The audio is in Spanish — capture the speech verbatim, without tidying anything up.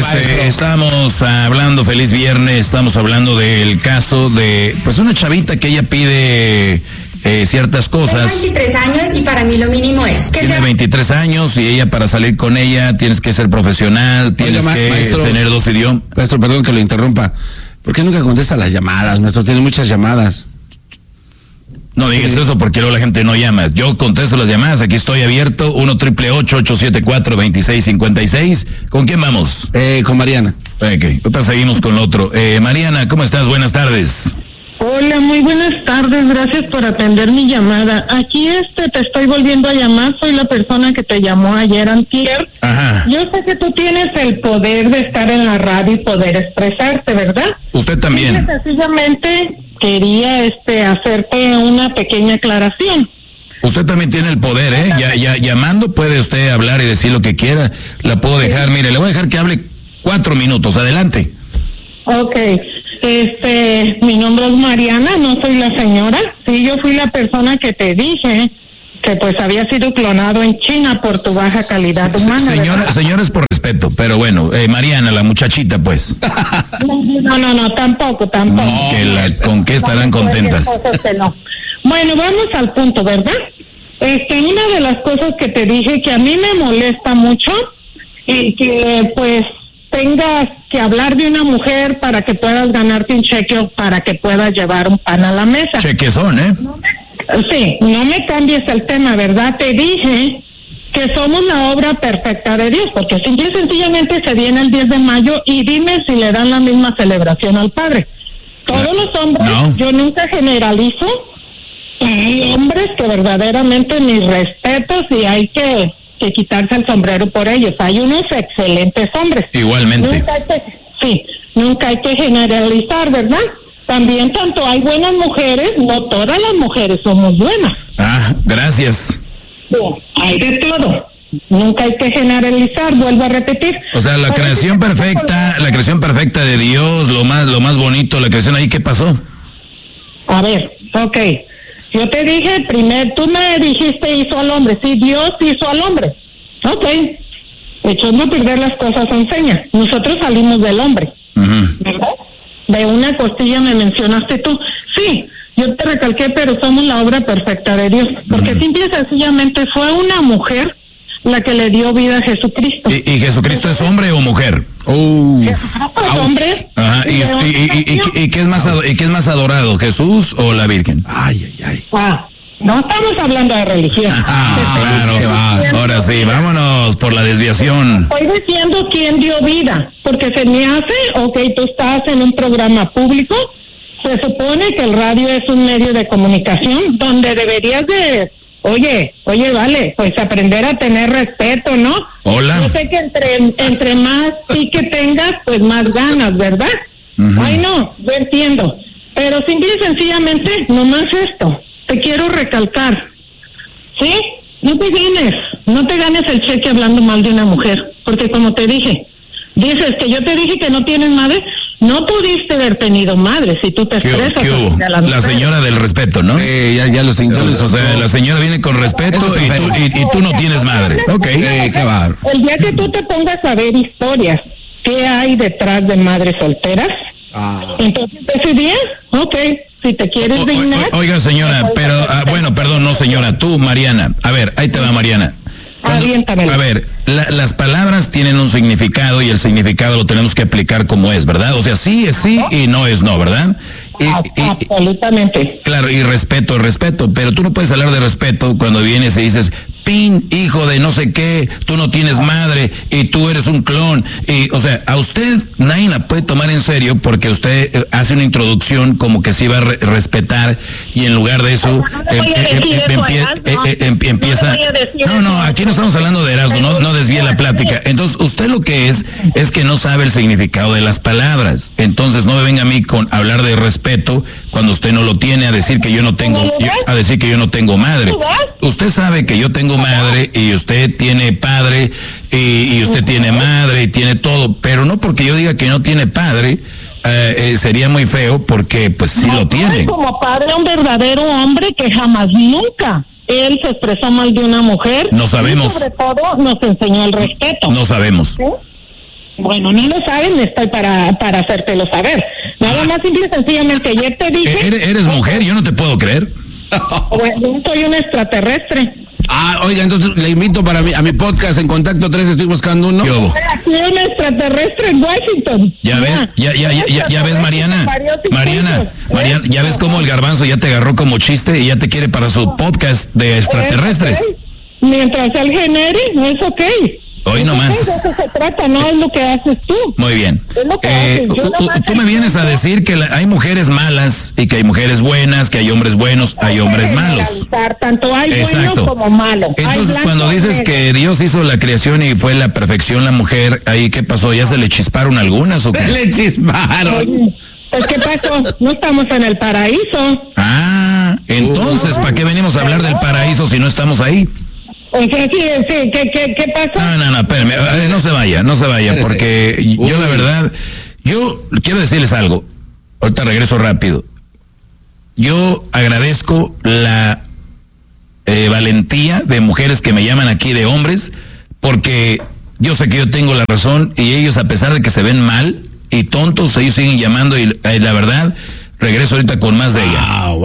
pues eh, estamos hablando, feliz viernes, estamos hablando del caso de, pues una chavita que ella pide eh, ciertas cosas. Tengo veintitrés años y para mí lo mínimo es que Tiene sea... veintitrés años y ella, para salir con ella tienes que ser profesional, tienes Oiga, ma- que maestro, tener dos idiomas. Maestro, perdón que lo interrumpa. ¿Por qué nunca contesta las llamadas, maestro? Tiene muchas llamadas. No digas eso porque luego la gente no llama. Yo contesto las llamadas, aquí estoy abierto, uno triple ocho, ocho siete cuatro, dos seis cinco seis. ¿Con quién vamos? Eh, con Mariana. Ok, ahorita seguimos con lo otro. Eh, Mariana, ¿cómo estás? Buenas tardes. Hola, muy buenas tardes, gracias por atender mi llamada. Aquí este te estoy volviendo a llamar, soy la persona que te llamó ayer antier. Ajá. Yo sé que tú tienes el poder de estar en la radio y poder expresarte, ¿verdad? Usted también. Simple y sencillamente quería este hacerte una pequeña aclaración. Usted también tiene el poder, ¿eh? Ya, ya, llamando puede usted hablar y decir lo que quiera. La puedo dejar, mire, le voy a dejar que hable cuatro minutos, adelante. Ok, este, mi nombre es Mariana, no soy la señora. Sí, yo fui la persona que te dije que pues había sido clonado en China por tu baja calidad Se- humana. Señora, ¿verdad? señora es por respeto, pero bueno, eh, Mariana, la muchachita, pues. No, no, no, tampoco, tampoco. No, que la- ¿con qué estarán contentas? No. Bueno, vamos al punto, ¿verdad? Este, una de las cosas que te dije que a mí me molesta mucho y que pues tengas que hablar de una mujer para que puedas ganarte un cheque o para que puedas llevar un pan a la mesa. Chequezón, ¿eh? Sí, no me cambies el tema, ¿verdad? Te dije que somos la obra perfecta de Dios, porque simple y sencillamente se viene el diez de mayo y dime si le dan la misma celebración al Padre. Todos No, los hombres, no. yo nunca generalizo, hay hombres que verdaderamente mis respetos y hay que, que quitarse el sombrero por ellos. Hay unos excelentes hombres. Igualmente. Nunca hay que, sí, nunca hay que generalizar, ¿verdad? También tanto hay buenas mujeres, no todas las mujeres somos buenas. Ah, gracias. No, hay de todo. Nunca hay que generalizar, vuelvo a repetir. O sea, la creación perfecta, la creación perfecta de Dios, lo más, lo más bonito, la creación ahí, ¿qué pasó? A ver, ok. Yo te dije, primero, tú me dijiste hizo al hombre. Sí, Dios hizo al hombre. Ok. Echando a perder las cosas enseña. Nosotros salimos del hombre. Ujú. ¿Verdad? De una costilla me mencionaste tú. Sí, yo te recalqué, pero somos la obra perfecta de Dios. Porque simple y sencillamente fue una mujer la que le dio vida a Jesucristo. ¿Y, y Jesucristo es hombre o mujer? Uf. Jesucristo es hombre. Ajá. ¿Y, y, y, y- y qué es más, ado- y qué es más adorado, Jesús o la Virgen? Ay, ay, ay. Ah, no estamos hablando de religión. Ah, Te estoy claro. diciendo- Ahora sí, vámonos por la desviación. Estoy diciendo quién dio vida, porque se me hace, ok, tú estás en un programa público, se supone que el radio es un medio de comunicación donde deberías de, oye, oye, vale, pues aprender a tener respeto, ¿no? Hola. Yo sé que entre, entre más sí que tengas, pues más ganas, ¿verdad? Ujú. Ay, no, yo entiendo, pero simple y sencillamente, nomás esto, te quiero recalcar, ¿sí? No te ganes, no te ganes el cheque hablando mal de una mujer, porque como te dije, dices que yo te dije que no tienes madre, no pudiste haber tenido madre si tú te ¿Qué, expresas. qué hubo? hacia las La mujeres. señora del respeto, ¿no? Eh, ya, ya los señores. O sea, la señora viene con respeto y tú, y, y tú no tienes madre. Ok. Eh, qué bárbaro. El día que tú te pongas a ver historias, ¿qué hay detrás de madres solteras? Ah. Entonces ese día, ok, si te quieres O- o- dignar. o- oiga, señora, pero, ah, bueno, perdón, no, señora, tú, Mariana. A ver, ahí te va, Mariana. Cuando- Aviéntamelo. a ver, la- las palabras tienen un significado y el significado lo tenemos que aplicar como es, ¿verdad? O sea, sí es sí y no es no, ¿verdad? Y, Ah, y- y- absolutamente. claro, y respeto, respeto, pero tú no puedes hablar de respeto cuando vienes y dices, pin, hijo de no sé qué, tú no tienes madre y tú eres un clon. Y, o sea, a usted nadie la puede tomar en serio porque usted eh, hace una introducción como que se iba a re- respetar y en lugar de eso No le voy a em- em- decir em- eso a empie- Erasmo. eh, eh, em- empieza... No le voy a decir No, no, eso. aquí no estamos hablando de Erasmo, no, no desvíe la plática. Entonces, usted lo que es, es que no sabe el significado de las palabras. Entonces, no me venga a mí con hablar de respeto cuando usted no lo tiene, a decir que yo no tengo, yo- a decir que yo no tengo madre. Usted sabe que yo tengo madre y usted tiene padre y, y usted tiene madre y tiene todo, pero no porque yo diga que no tiene padre, eh, eh, sería muy feo porque pues sí lo tiene. Como padre, un verdadero hombre que jamás, nunca, él se expresó mal de una mujer. No sabemos. Y sobre todo nos enseñó el respeto. No sabemos. ¿Sí? Bueno, no lo saben, estoy para, para hacértelo saber. Nada más simple y sencillamente ayer te dije... ¿Eres, eres mujer? Yo no te puedo creer. Bueno, soy un extraterrestre. Ah, oiga, entonces le invito para mi, a mi podcast En Contacto tres, estoy buscando uno. ¿Qué hubo? Aquí un extraterrestre en Washington. Ya ves, ya, ya, ya, ya, ya ves, Mariana, Mariana, Mariana, ya ves cómo el garbanzo ya te agarró como chiste y ya te quiere para su podcast de extraterrestres. Es okay. Mientras él genere, no es ok. Hoy nomás. De eso se trata, no es lo que haces tú. Muy bien. Es lo que Eh, haces. Yo u- nomás u- tú me vienes a entiendo- decir que la- hay mujeres malas y que hay mujeres buenas, que hay hombres buenos, hay hombres malos. Generalizar, tanto hay Exacto. buenos como malos. Hay Entonces, blanco cuando y dices negro. que Dios hizo la creación y fue la perfección la mujer, ahí qué pasó, ¿ya se le chisparon algunas o qué? Le chisparon. Oye, pues ¿qué pasó? No estamos en el paraíso. Ah, entonces, ¿para qué venimos a hablar del paraíso si no estamos ahí? O sea, sí, sí, ¿qué, qué, qué pasó? No, no, no, espérame, eh, no se vaya, no se vaya, porque yo la verdad, yo quiero decirles algo, ahorita regreso rápido. Yo agradezco la eh, valentía de mujeres que me llaman aquí, de hombres, porque yo sé que yo tengo la razón y ellos, a pesar de que se ven mal y tontos, ellos siguen llamando y eh, la verdad, regreso ahorita con más de ella. Wow.